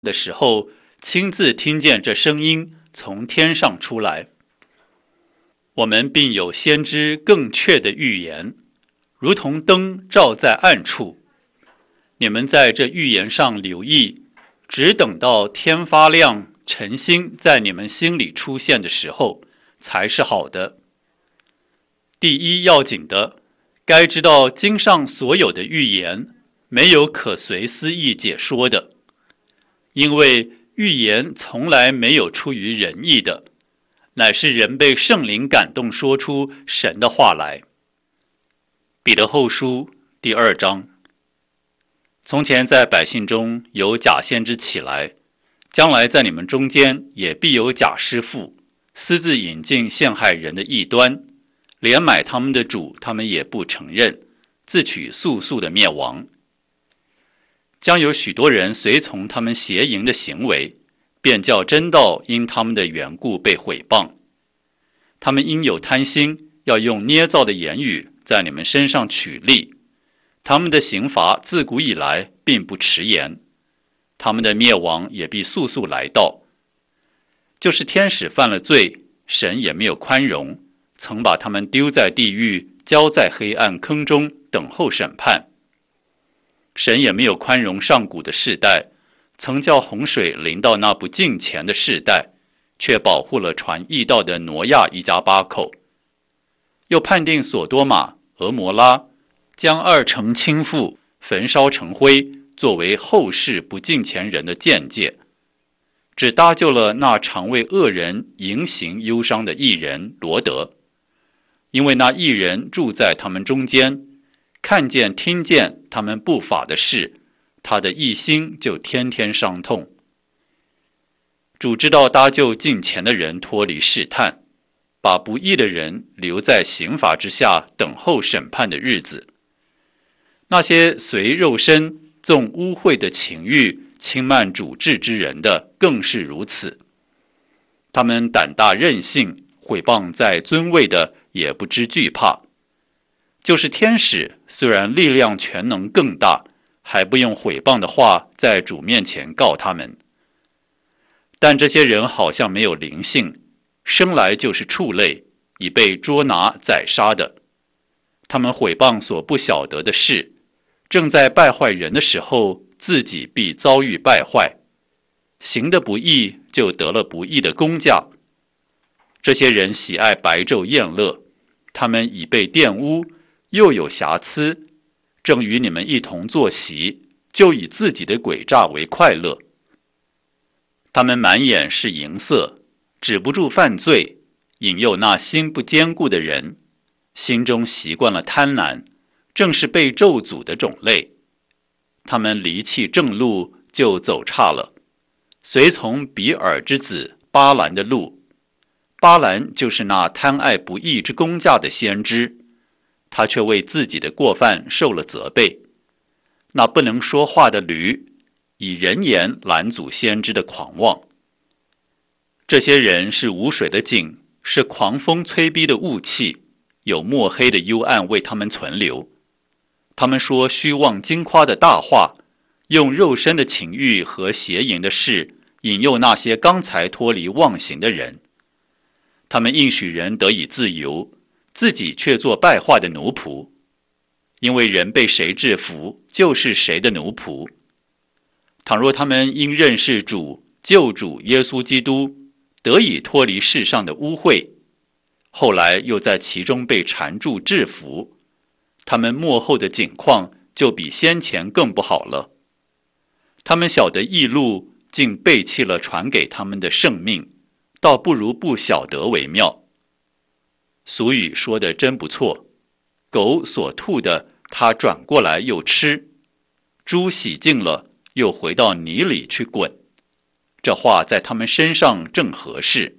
的时候，亲自听见这声音从天上出来。我们并有先知更确的预言，如同灯照在暗处。你们在这预言上留意，只等到天发亮，晨星在你们心里出现的时候，才是好的。第一要紧的，该知道经上所有的预言，没有可随私意解说的，因为预言从来没有出于人意的，乃是人被圣灵感动说出神的话来。彼得后书第2章。从前在百姓中有假先知起来，将来在你们中间也必有假师傅，私自引进陷害人的异端，连买他们的主他们也不承认，自取速速的灭亡。将有许多人随从他们邪淫的行为，便叫真道因他们的缘故被毁谤。他们因有贪心，要用捏造的言语在你们身上取利。他们的刑罚自古以来并不迟延，他们的灭亡也必速速来到。就是天使犯了罪，神也没有宽容，曾把他们丢在地狱，交在黑暗坑中，等候审判。神也没有宽容上古的世代，曾叫洪水临到那不敬虔的世代，却保护了传义道的挪亚一家8口。又判定所多玛、俄摩拉，将2城倾覆，焚烧成灰，作为后世不敬虔人的鉴戒，只搭救了那常为恶人淫行忧伤的义人罗德，因为那义人住在他们中间，看见听见他们不法的事，他的义心就天天伤痛。主知道搭救敬虔的人脱离试探，把不义的人留在刑罚之下，等候审判的日子。那些随肉身纵污秽的情欲轻慢主治之人的更是如此。他们胆大任性，毁谤在尊位的也不知惧怕。就是天使，虽然力量全能更大，还不用毁谤的话在主面前告他们。但这些人好像没有灵性，生来就是畜类，已被捉拿宰杀的。他们毁谤所不晓得的事，正在败坏人的时候，自己必遭遇败坏，行的不义就得了不义的工价。这些人喜爱白昼宴乐，他们已被玷污，又有瑕疵，正与你们一同坐席，就以自己的诡诈为快乐。他们满眼是淫色，止不住犯罪，引诱那心不坚固的人，心中习惯了贪婪，正是被咒诅的种类。他们离弃正路，就走差了，随从比尔之子巴兰的路。巴兰就是那贪爱不义之工价的先知，他却为自己的过犯受了责备。那不能说话的驴，以人言拦阻先知的狂妄。这些人是无水的井，是狂风催逼的雾气，有墨黑的幽暗为他们存留。他们说虚妄惊夸的大话，用肉身的情欲和邪淫的事引诱那些刚才脱离妄行的人。他们应许人得以自由，自己却做败坏的奴仆。因为人被谁制服，就是谁的奴仆。倘若他们因认识主救主耶稣基督，得以脱离世上的污秽，后来又在其中被缠住制服，他们末后的景况就比先前更不好了。他们晓得义路，竟背弃了传给他们的圣命，倒不如不晓得为妙。俗语说的真不错，狗所吐的，它转过来又吃；猪洗净了，又回到泥里去滚。这话在他们身上正合适。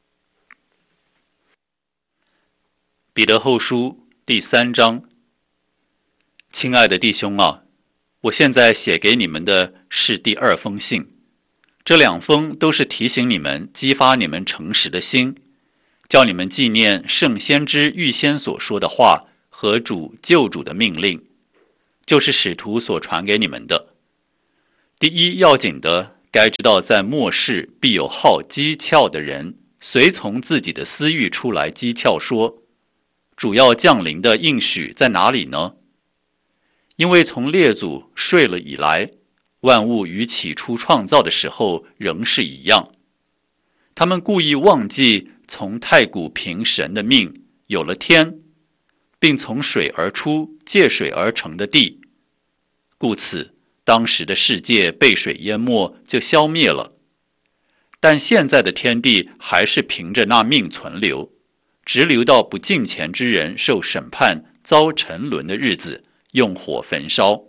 彼得后书第3章。亲爱的弟兄啊，我现在写给你们的是第2封信，这2封都是提醒你们，激发你们诚实的心，叫你们纪念圣先知预先所说的话和主救主的命令，就是使徒所传给你们的。第一要紧的， 该知道在末世必有好讥诮的人，随从自己的私欲出来讥诮说，主要降临的应许在哪里呢？因为从列祖睡了以来，万物与起初创造的时候仍是一样。他们故意忘记从太古凭神的命有了天，并从水而出借水而成的地，故此当时的世界被水淹没，就消灭了。但现在的天地还是凭着那命存留，直留到不敬虔之人受审判遭沉沦的日子，用火焚烧。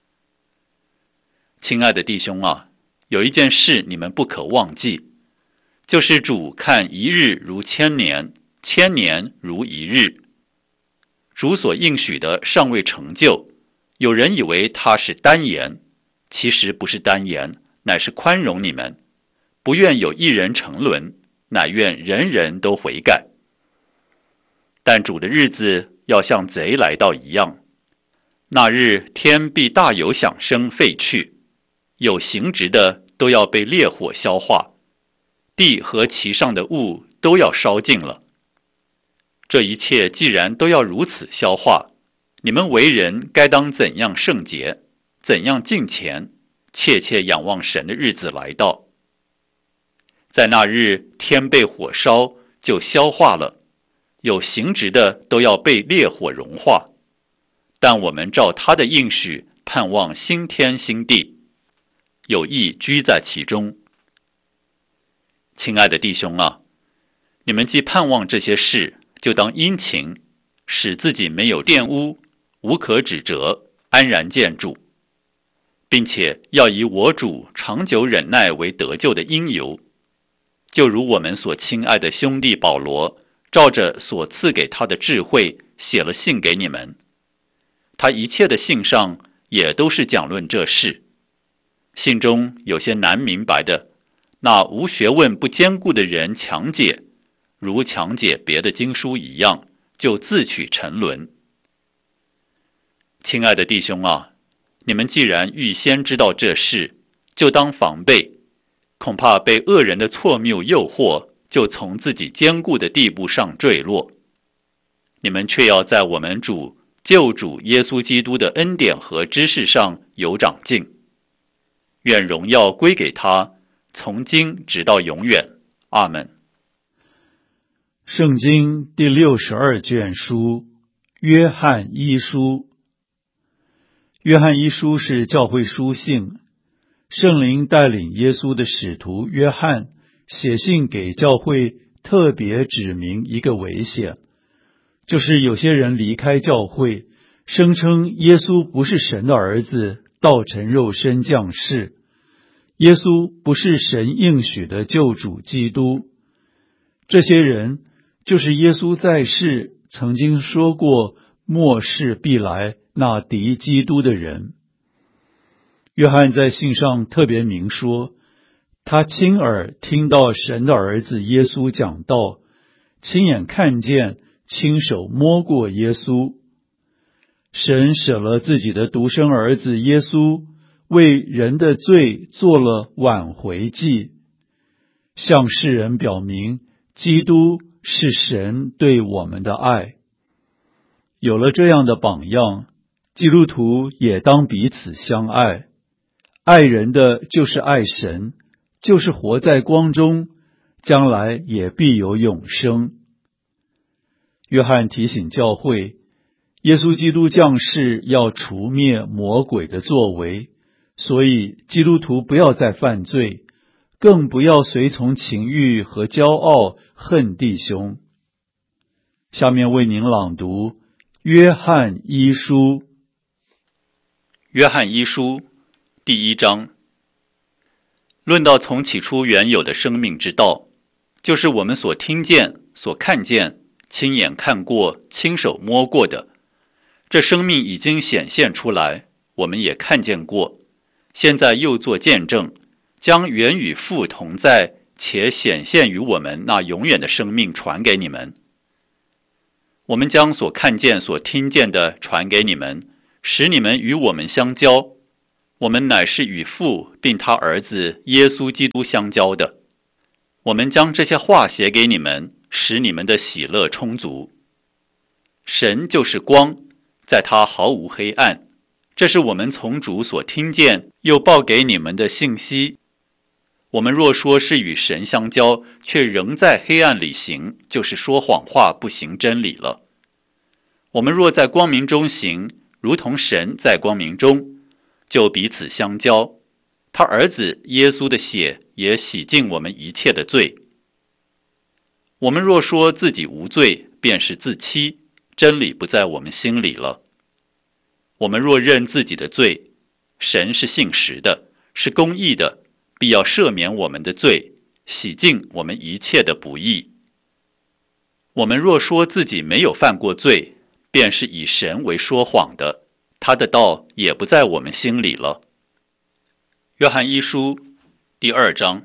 亲爱的弟兄啊，有一件事你们不可忘记，就是主看一日如千年，千年如一日。主所应许的尚未成就，有人以为他是单言，其实不是单言，乃是宽容你们，不愿有一人沉沦，乃愿人人都悔改。但主的日子要像贼来到一样，那日天必大有响声废去，有形质的都要被烈火消化，地和其上的物都要烧尽了。这一切既然都要如此消化，你们为人该当怎样圣洁，怎样敬虔，切切仰望神的日子来到。在那日天被火烧，就消化了，有形质的都要被烈火融化。但我们照他的应许，盼望新天新地，有义居在其中。亲爱的弟兄啊，你们既盼望这些事，就当殷勤，使自己没有玷污，无可指责，安然见主，并且要以我主长久忍耐为得救的因由。就如我们所亲爱的兄弟保罗，照着所赐给他的智慧，写了信给你们。他一切的信上也都是讲论这事。信中有些难明白的，那无学问不坚固的人强解，如强解别的经书一样，就自取沉沦。亲爱的弟兄啊，你们既然预先知道这事，就当防备，恐怕被恶人的错谬诱惑，就从自己坚固的地步上坠落。你们却要在我们救主耶稣基督的恩典和知识上有长进。愿荣耀归给他，从今直到永远。阿们。 圣经第62卷书，约翰一书。约翰一书是教会书信，圣灵带领耶稣的使徒约翰写信给教会，特别指明一个危险，就是有些人离开教会，声称耶稣不是神的儿子，道成肉身降世，耶稣不是神应许的救主基督。这些人就是耶稣在世曾经说过末世必来那敌基督的人。约翰在信上特别明说，他亲耳听到神的儿子耶稣讲道，亲眼看见，亲手摸过耶稣。神舍了自己的独生儿子耶稣，为人的罪做了挽回祭，向世人表明基督是神对我们的爱。有了这样的榜样，基督徒也当彼此相爱。爱人的就是爱神，就是活在光中，将来也必有永生。约翰提醒教会，耶稣基督降世要除灭魔鬼的作为，所以基督徒不要再犯罪，更不要随从情欲和骄傲，恨弟兄。下面为您朗读约翰一书。 约翰一书第1章，论到从起初原有的生命之道，就是我们所听见、所看见、亲眼看过、亲手摸过的。这生命已经显现出来，我们也看见过，现在又做见证，将原与父同在且显现于我们那永远的生命传给你们。我们将所看见、所听见的传给你们，使你们与我们相交。 我们乃是与父并他儿子耶稣基督相交的。我们将这些话写给你们，使你们的喜乐充足。神就是光，在他毫无黑暗，这是我们从主所听见又报给你们的信息。我们若说是与神相交，却仍在黑暗里行，就是说谎话，不行真理了。我们若在光明中行，如同神在光明中，就彼此相交。他儿子耶稣的血也洗净我们一切的罪。我们若说自己无罪，便是自欺，真理不在我们心里了。我们若认自己的罪，神是信实的，是公义的，必要赦免我们的罪，洗净我们一切的不义。我们若说自己没有犯过罪，便是以神为说谎的，他的道也不在我们心里了。约翰一书第2章。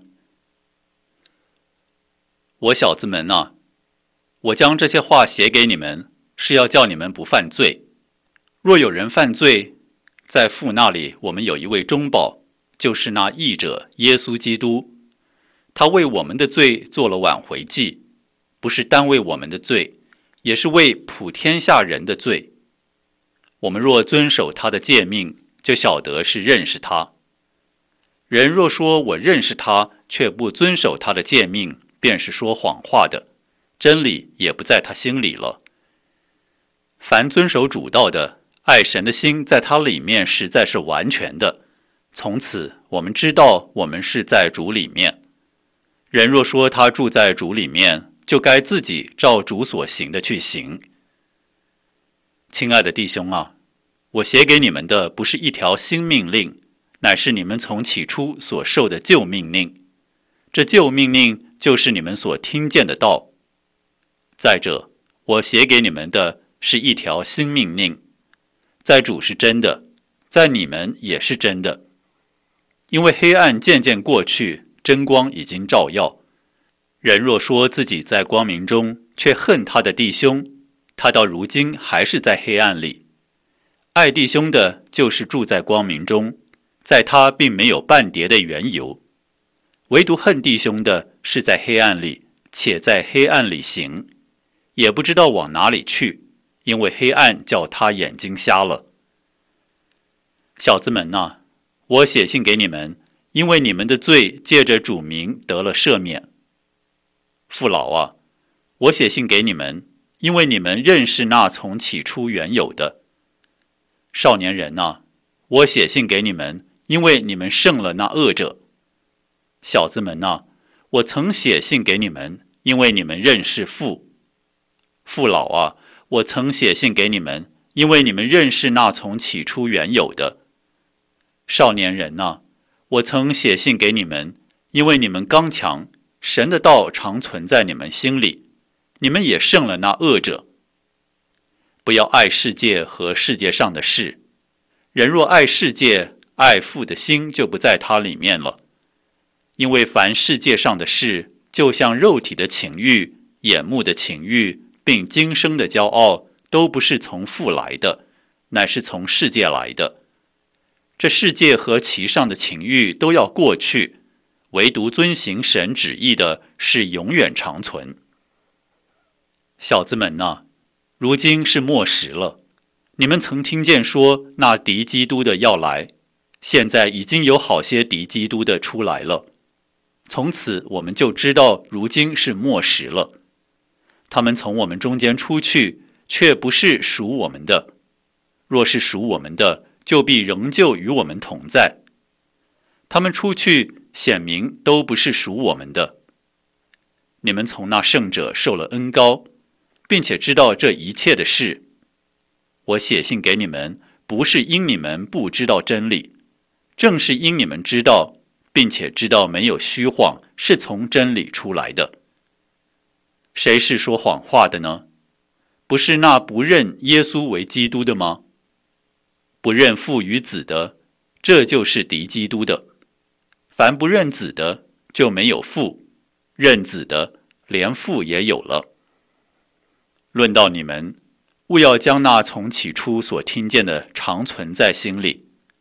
我小子们啊，我将这些话写给你们，是要叫你们不犯罪。若有人犯罪，在父那里我们有一位中保，就是那义者耶稣基督。他为我们的罪做了挽回祭，不是单为我们的罪，也是为普天下人的罪。我们若遵守他的诫命，就晓得是认识他。人若说我认识他，却不遵守他的诫命，便是说谎话的，真理也不在他心里了。凡遵守主道的，爱神的心在他里面实在是完全的。从此我们知道我们是在主里面。人若说他住在主里面，就该自己照主所行的去行。亲爱的弟兄啊，我写给你们的不是一条新命令，乃是你们从起初所受的旧命令。这旧命令就是你们所听见的道。再者，我写给你们的是一条新命令，在主是真的，在你们也是真的。因为黑暗渐渐过去，真光已经照耀。人若说自己在光明中，却恨他的弟兄，他到如今还是在黑暗里。爱弟兄的，就是住在光明中，在他并没有半叠的缘由。唯独恨弟兄的，是在黑暗里，且在黑暗里行，也不知道往哪里去，因为黑暗叫他眼睛瞎了。小子们啊，我写信给你们，因为你们的罪借着主名得了赦免。父老啊，我写信给你们，因为你们认识那从起初原有的。少年人啊，我写信给你们，因为你们胜了那恶者。小子们啊，我曾写信给你们，因为你们认识父。父老啊，我曾写信给你们，因为你们认识那从起初原有的。少年人啊，我曾写信给你们，因为你们刚强，神的道常存在你们心里，你们也胜了那恶者。不要爱世界和世界上的事，人若爱世界，爱父的心就不在他里面了。因为凡世界上的事，就像肉体的情欲、眼目的情欲，并今生的骄傲，都不是从父来的，乃是从世界来的。这世界和其上的情欲都要过去，唯独遵行神旨意的是永远长存。小子们啊，如今是末时了。你们曾听见说那敌基督的要来，现在已经有好些敌基督的出来了。从此我们就知道如今是末时了。他们从我们中间出去，却不是属我们的。若是属我们的，就必仍旧与我们同在。他们出去，显明都不是属我们的。你们从那圣者受了恩膏，并且知道这一切的事。我写信给你们，不是因你们不知道真理，正是因你们知道，并且知道没有虚谎，是从真理出来的。谁是说谎话的呢？不是那不认耶稣为基督的吗？不认父与子的，这就是敌基督的。凡不认子的，就没有父；认子的，连父也有了。论到你们，务要将那从起初所听见的常存在心里。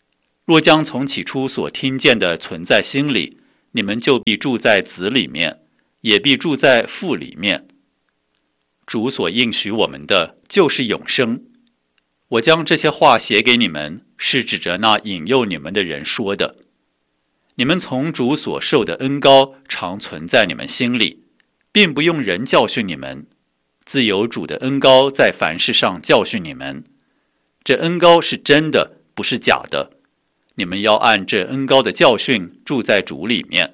若将从起初所听见的存在心里，你们就必住在子里面，也必住在父里面。主所应许我们的就是永生。我将这些话写给你们，是指着那引诱你们的人说的。你们从主所受的恩膏常存在你们心里，并不用人教训你们，自有主的恩膏在凡事上教训你们。这恩膏是真的，不是假的。你们要按这恩膏的教训住在主里面。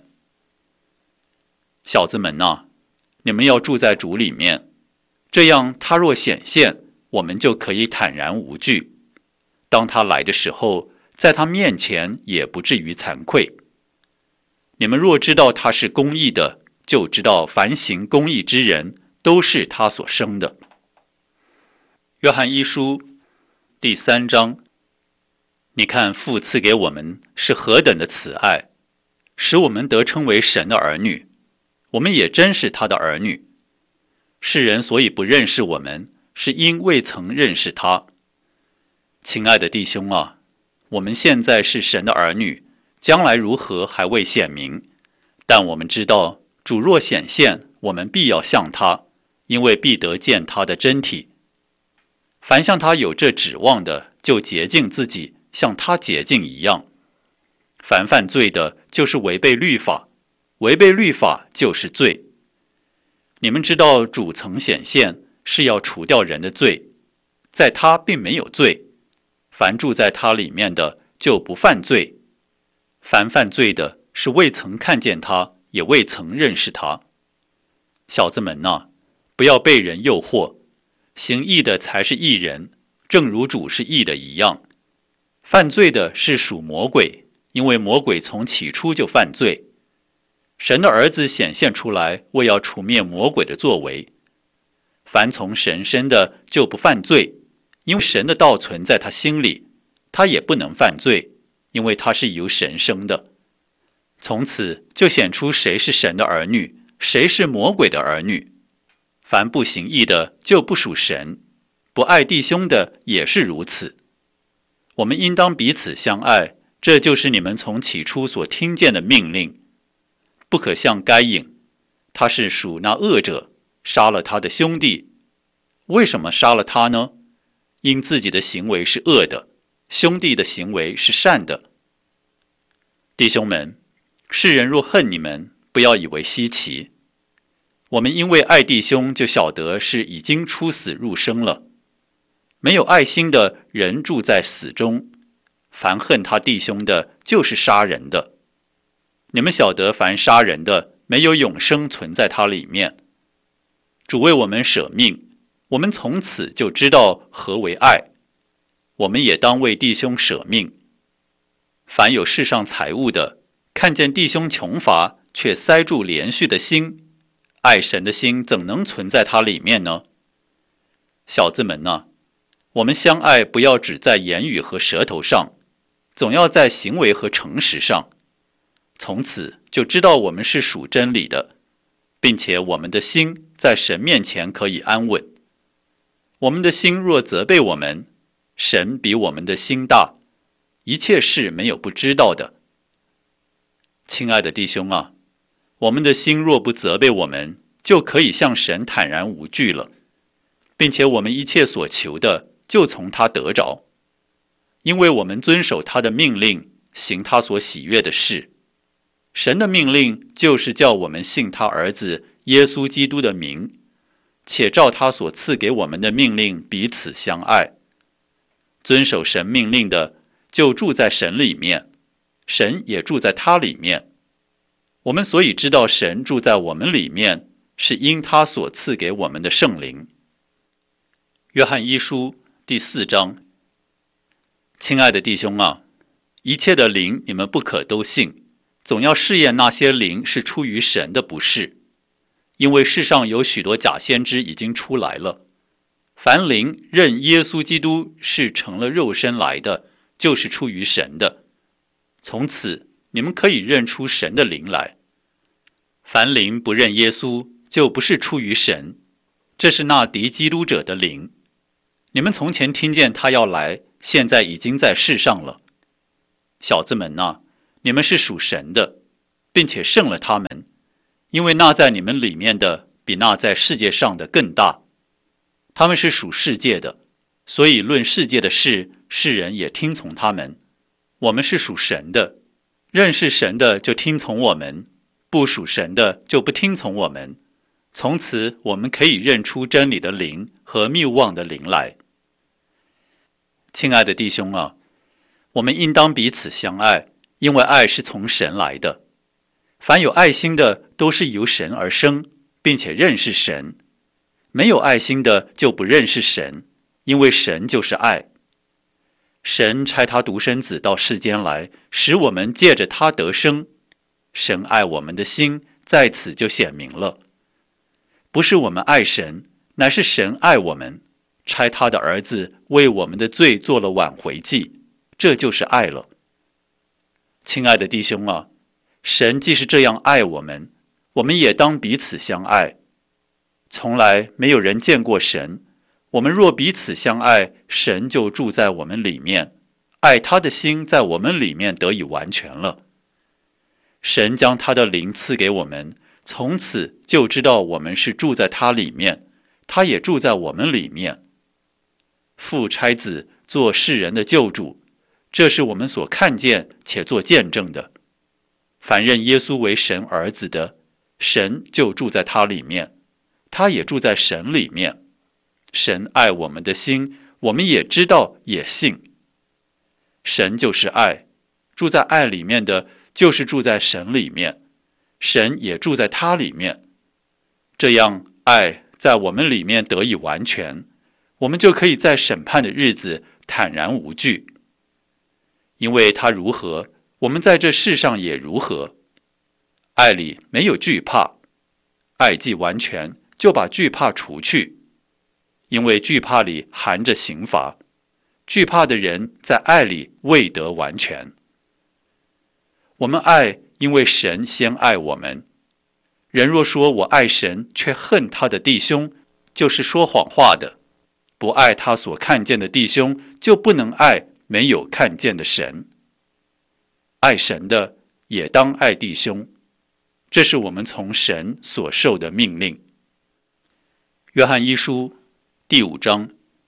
小子们啊，你们要住在主里面，这样他若显现，我们就可以坦然无惧。当他来的时候，在他面前也不至于惭愧。你们若知道他是公义的，就知道凡行公义之人都是他所生的。约翰一书第3章，你看父赐给我们是何等的慈爱，使我们得称为神的儿女，我们也真是他的儿女。世人所以不认识我们，是因未曾认识他。亲爱的弟兄啊，我们现在是神的儿女，将来如何还未显明，但我们知道主若显现，我们必要像他，因为必得见他的真体。凡像他有这指望的，就洁净自己，像他洁净一样。凡犯罪的，就是违背律法，违背律法就是罪。你们知道主曾显现，是要除掉人的罪，在他并没有罪。凡住在他里面的，就不犯罪。凡犯罪的，是未曾看见他，也未曾认识他。小子们啊，不要被人诱惑，行义的才是义人，正如主是义的一样。犯罪的是属魔鬼，因为魔鬼从起初就犯罪。神的儿子显现出来，为要除灭魔鬼的作为。凡从神生的就不犯罪，因为神的道存在他心里，他也不能犯罪，因为他是由神生的。从此就显出谁是神的儿女，谁是魔鬼的儿女。凡不行义的就不属神，不爱弟兄的也是如此。我们应当彼此相爱，这就是你们从起初所听见的命令。不可像该隐，他是属那恶者，杀了他的兄弟。为什么杀了他呢？因自己的行为是恶的，兄弟的行为是善的。弟兄们，世人若恨你们，不要以为稀奇。我们因为爱弟兄，就晓得是已经出死入生了。没有爱心的人住在死中，凡恨他弟兄的，就是杀人的。你们晓得，凡杀人的，没有永生存在他里面。主为我们舍命，我们从此就知道何为爱。我们也当为弟兄舍命。凡有世上财物的，看见弟兄穷乏，却塞住连续的心，爱神的心怎能存在他里面呢？小子们啊，我们相爱不要只在言语和舌头上，总要在行为和诚实上。从此就知道我们是属真理的，并且我们的心在神面前可以安稳。我们的心若责备我们，神比我们的心大，一切事没有不知道的。亲爱的弟兄啊，我们的心若不责备我们，就可以向神坦然无惧了，并且我们一切所求的就从他得着，因为我们遵守他的命令，行他所喜悦的事。神的命令就是叫我们信他儿子耶稣基督的名，且照他所赐给我们的命令彼此相爱。遵守神命令的，就住在神里面，神也住在他里面。我们所以知道神住在我们里面，是因他所赐给我们的圣灵。约翰一书第4章。亲爱的弟兄啊，一切的灵你们不可都信，总要试验那些灵是出于神的不是，因为世上有许多假先知已经出来了。凡灵认耶稣基督是成了肉身来的，就是出于神的。从此你们可以认出神的灵来。凡灵不认耶稣，就不是出于神，这是那敌基督者的灵。你们从前听见他要来，现在已经在世上了。 小子们哪，你们是属神的，并且胜了他们，因为那在你们里面的比那在世界上的更大。他们是属世界的，所以论世界的事，世人也听从他们。我们是属神的，认识神的就听从我们，不属神的就不听从我们。从此我们可以认出真理的灵和谬妄的灵来。亲爱的弟兄啊，我们应当彼此相爱，因为爱是从神来的。凡有爱心的都是由神而生，并且认识神。没有爱心的就不认识神，因为神就是爱。神差他独生子到世间来，使我们借着他得生。神爱我们的心在此就显明了。不是我们爱神，乃是神爱我们，差他的儿子为我们的罪做了挽回祭，这就是爱了。亲爱的弟兄啊，神既是这样爱我们，我们也当彼此相爱。从来没有人见过神，我们若彼此相爱，神就住在我们里面，爱他的心在我们里面得以完全了。神将他的灵赐给我们，从此就知道我们是住在他里面，他也住在我们里面。父差子做世人的救主，这是我们所看见且做见证的。凡认耶稣为神儿子的，神就住在他里面，他也住在神里面。神爱我们的心，我们也知道也信。神就是爱，住在爱里面的就是住在神里面，神也住在他里面。这样爱在我们里面得以完全，我们就可以在审判的日子坦然无惧。因为他如何，我们在这世上也如何。爱里没有惧怕，爱既完全，就把惧怕除去。因为惧怕里含着刑罚，惧怕的人在爱里未得完全。我们爱，因为神先爱我们。人若说我爱神，却恨他的弟兄，就是说谎话的。不爱他所看见的弟兄，就不能爱没有看见的神。爱神的也当爱弟兄，这是我们从神所受的命令。约翰一书第5章，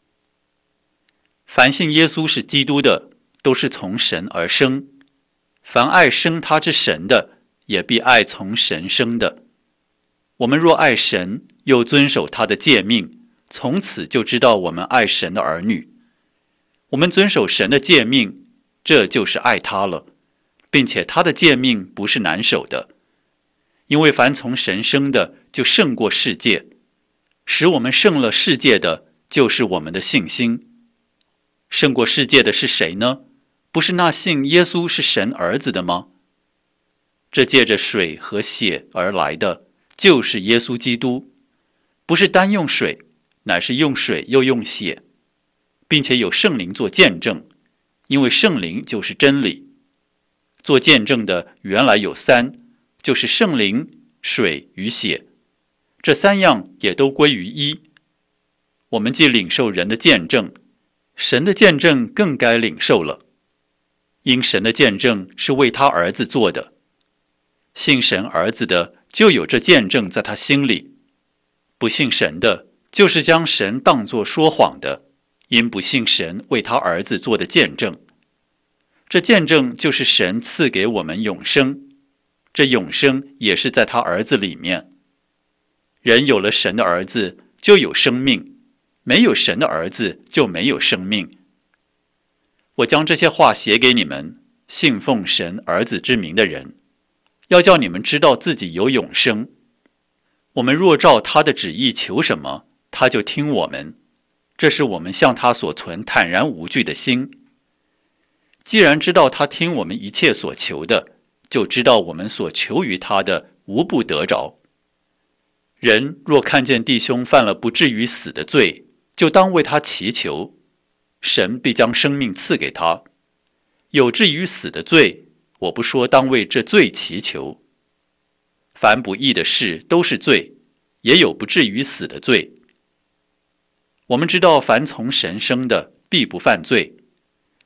凡信耶稣是基督的，都是从神而生。凡爱生他之神的，也必爱从神生的。我们若爱神，又遵守他的诫命，从此就知道我们爱神的儿女。我们遵守神的诫命，这就是爱他了，并且他的诫命不是难守的。因为凡从神生的，就胜过世界。使我们胜了世界的，就是我们的信心。胜过世界的是谁呢？不是那信耶稣是神儿子的吗？这借着水和血而来的，就是耶稣基督。不是单用水，乃是用水又用血，并且有圣灵做见证，因为圣灵就是真理。做见证的原来有3，就是圣灵、水与血。这3样也都归于一。我们既领受人的见证，神的见证更该领受了。因神的见证是为他儿子做的，信神儿子的就有这见证在他心里。不信神的，就是将神当作说谎的，因不信神为他儿子做的见证。这见证就是神赐给我们永生，这永生也是在他儿子里面。人有了神的儿子，就有生命；没有神的儿子，就没有生命。我将这些话写给你们，信奉神儿子之名的人，要叫你们知道自己有永生。我们若照他的旨意求什么，他就听我们。这是我们向他所存坦然无惧的心。既然知道他听我们一切所求的，就知道我们所求于他的无不得着。人若看见弟兄犯了不至于死的罪，就当为他祈求，神必将生命赐给他。有至于死的罪，我不说当为这罪祈求。凡不义的事都是罪，也有不至于死的罪。我们知道凡从神生的，必不犯罪。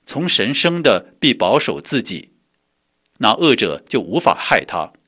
从神生的必保守自己，那恶者就无法害他。